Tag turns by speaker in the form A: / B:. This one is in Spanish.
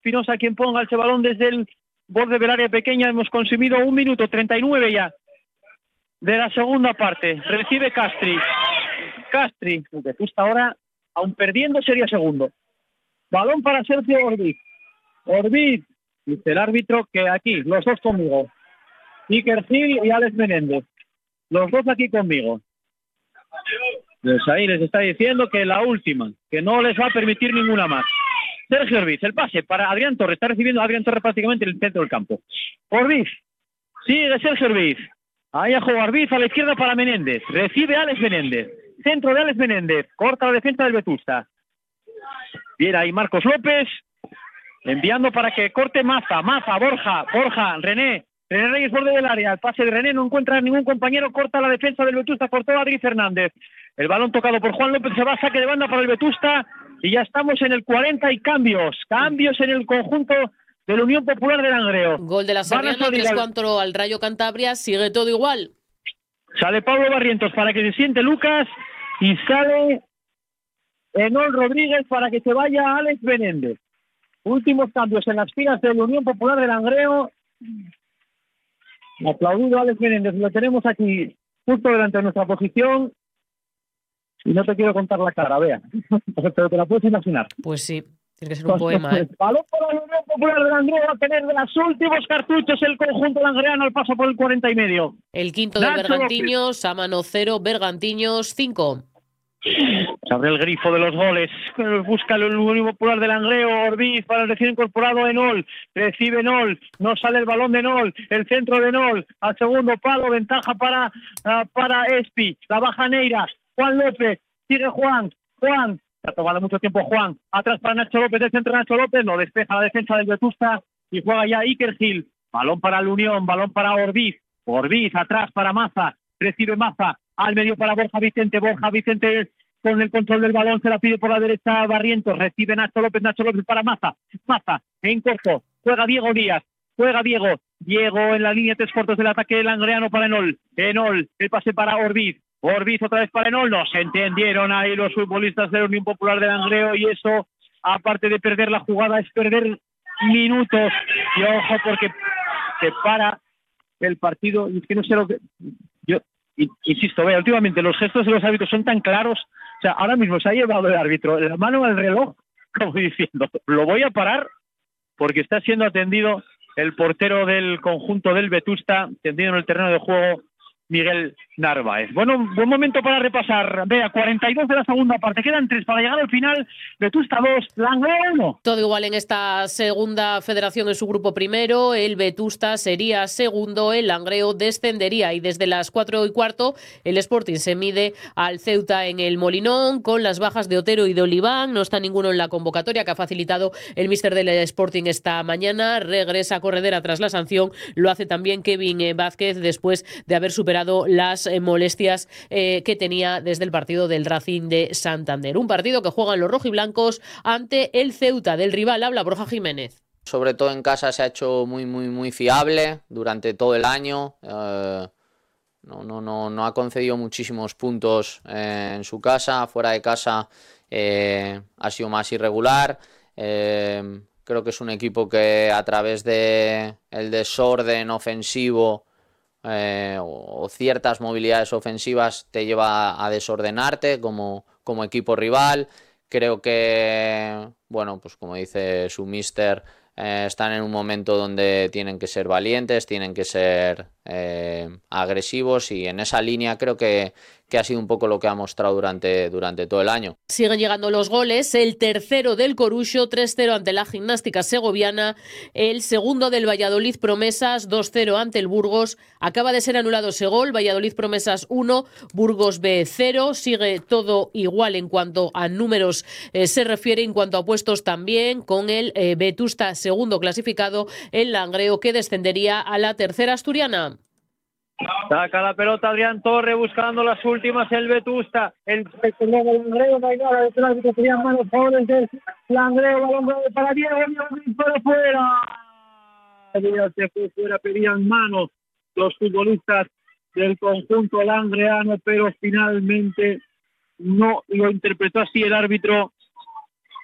A: Espinosa quien ponga ese balón desde el borde del área pequeña. Hemos consumido 1 minuto 39 ya de la segunda parte. Recibe Castri. Justo ahora, aun perdiendo, sería segundo. Balón para Sergio Orbiz. Orbiz, dice el árbitro que aquí, los dos conmigo. Iker Gil y Alex Menéndez. Los dos aquí conmigo. Pues ahí les está diciendo que la última, que no les va a permitir ninguna más. Sergio Orbiz, el pase para Adrián Torres. Está recibiendo a Adrián Torres prácticamente en el centro del campo. Orbiz, sigue Sergio Orbiz. Ahí a jugar Orbiz a la izquierda para Menéndez. Recibe Alex Menéndez. Centro de Alex Menéndez. Corta la defensa del Vetusta. Viene ahí Marcos López. Enviando para que corte Maza, Borja, René Reyes borde del área, el pase de René, no encuentra a ningún compañero, corta la defensa del Vetusta, cortó a Adri Fernández, el balón tocado por Juan López, se va a saque de banda para el Vetusta, y ya estamos en el 40 y cambios en el conjunto de la Unión Popular de Langreo.
B: Gol de la Soriano, 3-4 al Rayo Cantabria, sigue todo igual.
A: Sale Pablo Barrientos para que se siente Lucas, y sale Enol Rodríguez para que se vaya Alex Menéndez. Últimos cambios en las filas de la Unión Popular de Langreo. Aplaudido Alex Menéndez, lo tenemos aquí justo delante de nuestra posición. Y no te quiero contar la cara, vea. Pero te la puedes imaginar.
B: Pues sí, tiene que ser un poema, ¿eh?
A: Balón para la Unión Popular de Langreo, va a tener de los últimos cartuchos el conjunto langreano al paso por el 40 y medio.
B: El quinto de Bergantiños, a mano 0, Bergantiños 5.
A: Se abre el grifo de los goles. Busca el Unión Popular de Langreo. Orbiz para el recién incorporado Enol. Recibe Enol. No sale el balón de Enol. El centro de Enol. Al segundo palo. Ventaja para Espi. La baja Neira. Juan López. Sigue Juan. Ha tomado mucho tiempo Juan. Atrás para Nacho López. El centro de Nacho López. Lo despeja la defensa del Vetusta. Y juega ya Iker Gil. Balón para la Unión. Balón para Orbiz. Orbiz atrás para Maza. Recibe Maza. Al medio para Borja Vicente con el control del balón, se la pide por la derecha Barrientos, recibe Nacho López para Maza en corto, juega Diego Díaz, Diego en la línea 3 cuartos del ataque langreano para Enol, el pase para Orbiz otra vez para Enol, no se entendieron ahí los futbolistas de la Unión Popular de Langreo y eso, aparte de perder la jugada, es perder minutos, y ojo porque se para el partido, y es que no sé lo que... Insisto, vea, últimamente los gestos de los árbitros son tan claros, o sea, ahora mismo se ha llevado el árbitro la mano al reloj, como diciendo, lo voy a parar porque está siendo atendido el portero del conjunto del Vetusta, atendido en el terreno de juego, Miguel Narváez. Bueno, buen momento para repasar. Vea, 42 de la segunda parte, quedan 3 para llegar al final. Vetusta 2, Langreo 1.
B: Todo igual en esta segunda federación en su grupo primero. El Vetusta sería segundo, el Langreo descendería y desde las 4:15 el Sporting se mide al Ceuta en el Molinón con las bajas de Otero y de Oliván. No está ninguno en la convocatoria que ha facilitado el míster del Sporting esta mañana. Regresa a Corredera tras la sanción. Lo hace también Kevin Vázquez después de haber superado las molestias que tenía desde el partido del Racing de Santander. Un partido que juegan los rojiblancos ante el Ceuta. Del rival habla Borja Jiménez.
C: Sobre todo en casa se ha hecho muy fiable durante todo el año. No ha concedido muchísimos puntos en su casa. Fuera de casa ha sido más irregular. Creo que es un equipo que a través de el desorden ofensivo o ciertas movilidades ofensivas te lleva a desordenarte como equipo rival. Creo que, bueno, pues como dice su míster, están en un momento donde tienen que ser valientes, tienen que ser agresivos, y en esa línea creo que ha sido un poco lo que ha mostrado durante todo el año.
B: Siguen llegando los goles, el tercero del Coruxo, 3-0 ante la Gimnástica Segoviana, el segundo del Valladolid Promesas, 2-0 ante el Burgos. Acaba de ser anulado ese gol, Valladolid Promesas 1, Burgos B 0, sigue todo igual en cuanto a números se refiere, en cuanto a puestos también, con el Vetusta segundo clasificado, el Langreo que descendería a la tercera asturiana.
A: Saca la pelota Adrián Torre buscando las últimas el Vetusta. El Langreo, no hay nada detrás de que tenían manos favores del Langreo. Balón para Diego para fuera. Se fue fuera, pedían manos los futbolistas del conjunto langreano, pero finalmente no lo interpretó así el árbitro